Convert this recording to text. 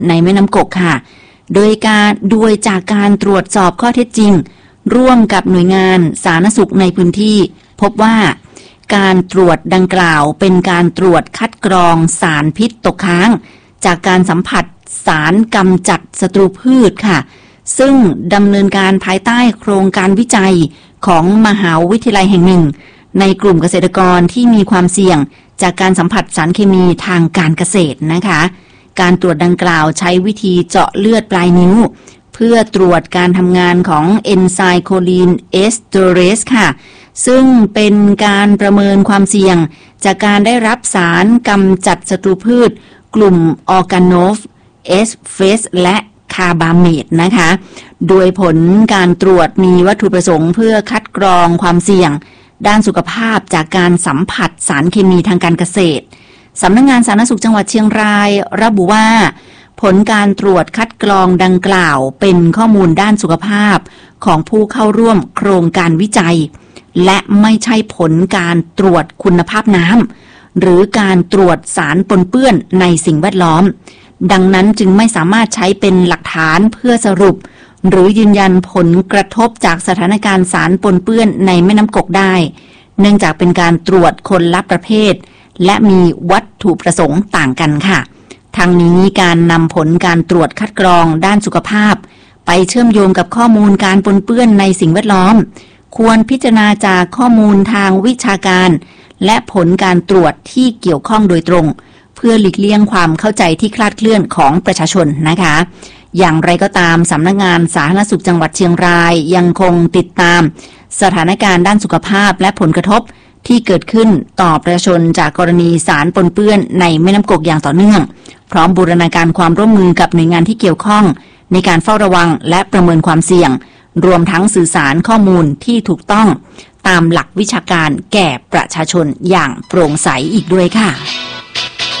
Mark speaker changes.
Speaker 1: ในแม่น้ำกกค่ะโดยจากการตรวจสอบข้อเท็จจริงร่วมกับหน่วยงานสาธารณสุขในพื้นที่พบว่าการตรวจดังกล่าวเป็นการตรวจคัดกรองสารพิษตกค้างจากการสัมผัสสารกำจัดศัตรูพืชค่ะซึ่งดำเนินการภายใต้โครงการวิจัยของมหาวิทยาลัยแห่งหนึ่งในกลุ่มเกษตรกรที่มีความเสี่ยงจากการสัมผัสสารเคมีทางการเกษตรนะคะการตรวจดังกล่าวใช้วิธีเจาะเลือดปลายนิ้วเพื่อตรวจการทำงานของเอนไซม์โคลีนเอสเตอเรสค่ะซึ่งเป็นการประเมินความเสี่ยงจากการได้รับสารกำจัดศัตรูพืชกลุ่มออร์แกโนฟเอสเฟสและคาบาเมตนะคะโดยผลการตรวจมีวัตถุประสงค์เพื่อคัดกรองความเสี่ยงด้านสุขภาพจากการสัมผัสสารเคมีทางการเกษตรสำนักงานสาธารณสุขจังหวัดเชียงรายระบุว่าผลการตรวจคัดกรองดังกล่าวเป็นข้อมูลด้านสุขภาพของผู้เข้าร่วมโครงการวิจัยและไม่ใช่ผลการตรวจคุณภาพน้ำหรือการตรวจสารปนเปื้อนในสิ่งแวดล้อมดังนั้นจึงไม่สามารถใช้เป็นหลักฐานเพื่อสรุปหรือยืนยันผลกระทบจากสถานการณ์สารปนเปื้อนในแม่น้ำกกได้เนื่องจากเป็นการตรวจคนละประเภทและมีวัตถุประสงค์ต่างกันค่ะทั้งนี้การนำผลการตรวจคัดกรองด้านสุขภาพไปเชื่อมโยงกับข้อมูลการปนเปื้อนในสิ่งแวดล้อมควรพิจารณาจากข้อมูลทางวิชาการและผลการตรวจที่เกี่ยวข้องโดยตรงเพื่อหลีกเลี่ยงความเข้าใจที่คลาดเคลื่อนของประชาชนนะคะอย่างไรก็ตามสำนักงานสาธารณสุขจังหวัดเชียงรายยังคงติดตามสถานการณ์ด้านสุขภาพและผลกระทบที่เกิดขึ้นต่อประชาชนจากกรณีสารปนเปื้อนในแม่น้ำกกอย่างต่อเนื่องพร้อมบูรณาการความร่วมมือกับหน่วยงานที่เกี่ยวข้องในการเฝ้าระวังและประเมินความเสี่ยงรวมทั้งสื่อสารข้อมูลที่ถูกต้องตามหลักวิชาการแก่ประชาชนอย่างโปร่งใสอีกด้วยค่ะ